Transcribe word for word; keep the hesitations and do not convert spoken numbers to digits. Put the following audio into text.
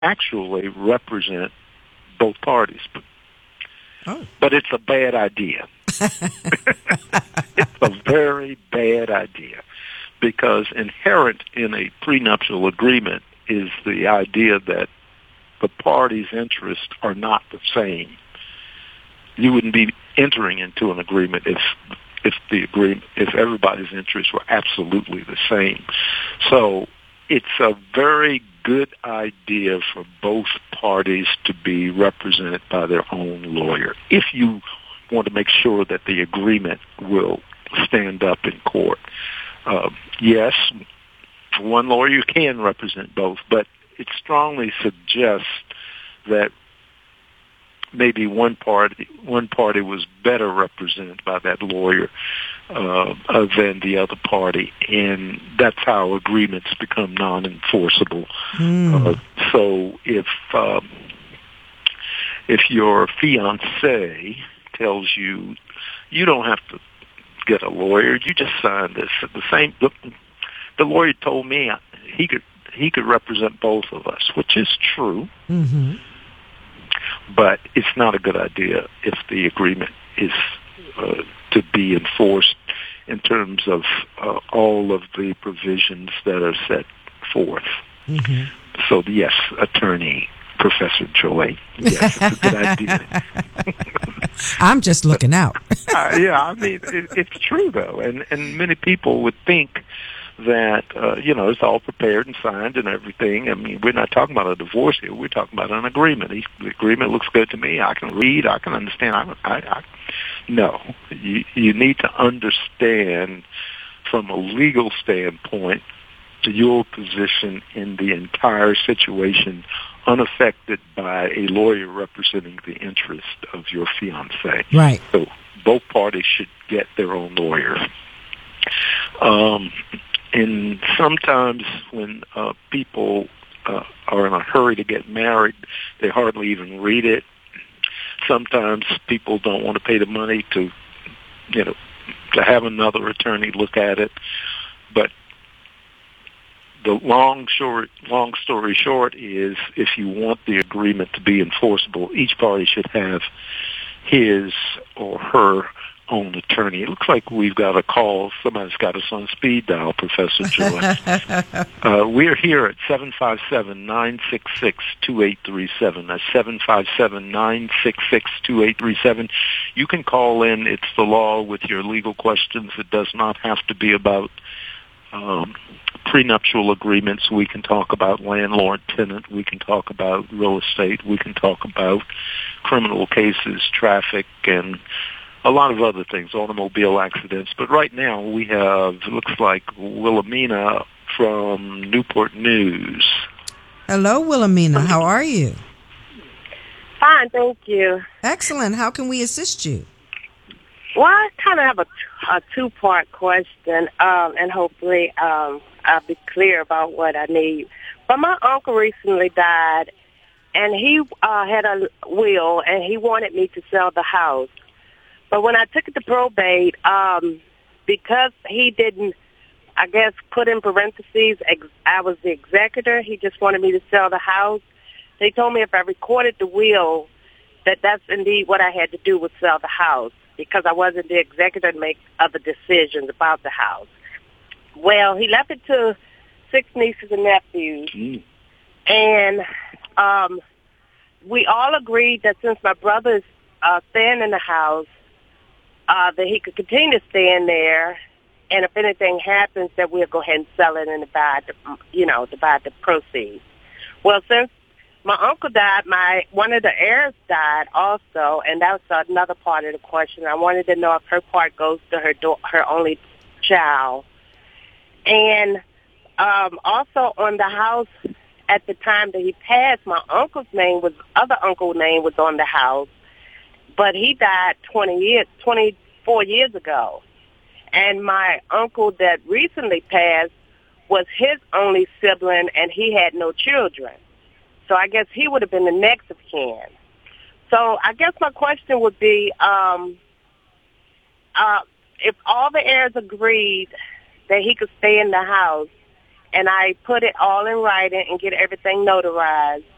actually represent both parties. But, oh. but it's a bad idea. It's a very bad idea, because inherent in a prenuptial agreement is the idea that the parties' interests are not the same. You wouldn't be entering into an agreement if if the agreement if everybody's interests were absolutely the same. So it's a very good idea for both parties to be represented by their own lawyer if you want to make sure that the agreement will stand up in court. Uh, yes, one lawyer can represent both, but it strongly suggests that maybe one party one party was better represented by that lawyer uh, than the other party, and that's how agreements become non-enforceable. Mm. Uh, so if um, if your fiancé tells you you don't have to get a lawyer, you just sign this. The same the, the lawyer told me he could he could represent both of us, which is true. Mm-hmm. But it's not a good idea if the agreement is uh, to be enforced in terms of uh, all of the provisions that are set forth. Mm-hmm. So, yes, attorney, Professor Joy, yes, it's a good idea. I'm just looking out. uh, yeah, I mean, it, it's true, though, and, and many people would think that, uh, you know, it's all prepared and signed and everything. I mean, we're not talking about a divorce here. We're talking about an agreement. The agreement looks good to me. I can read. I can understand. I, I, I, no, you, you need to understand from a legal standpoint your position in the entire situation, unaffected by a lawyer representing the interest of your fiancé. Right. So both parties should get their own lawyer. Um, and sometimes when uh, people uh, are in a hurry to get married, they hardly even read it. Sometimes people don't want to pay the money to, you know, to have another attorney look at it. But the long short, long story short is, if you want the agreement to be enforceable, each party should have his or her own attorney. It looks like we've got a call. Somebody's got us on speed dial, Professor Joy. uh, we're here at seven five seven, nine six six, two eight three seven. That's seven five seven, nine six six, two eight three seven. You can call in. It's the law with your legal questions. It does not have to be about um, prenuptial agreements. We can talk about landlord-tenant. We can talk about real estate. We can talk about criminal cases, traffic, and a lot of other things, automobile accidents. But right now we have, it looks like, Wilhelmina from Newport News. Hello, Wilhelmina. How are you? Fine, thank you. Excellent. How can we assist you? Well, I kind of have a, a two-part question, um, and hopefully um, I'll be clear about what I need. But my uncle recently died, and he uh, had a will, and he wanted me to sell the house. But when I took it to probate, um, because he didn't, I guess, put in parentheses, ex- I was the executor, he just wanted me to sell the house. They told me if I recorded the will, that that's indeed what I had to do, was sell the house, because I wasn't the executor to make other decisions about the house. Well, he left it to six nieces and nephews, mm. and um, we all agreed that since my brother's uh, staying in the house, Uh, that he could continue to stay in there, and if anything happens, that we'll go ahead and sell it and divide, the, you know, divide the proceeds. Well, since my uncle died, my one of the heirs died also, and that's another part of the question. I wanted to know if her part goes to her do- her only child, and um, also on the house at the time that he passed, my uncle's name was other uncle's name was on the house. But he died twenty years, twenty-four years ago. And my uncle that recently passed was his only sibling, and he had no children. So I guess he would have been the next of kin. So I guess my question would be, um, uh, if all the heirs agreed that he could stay in the house, and I put it all in writing and get everything notarized,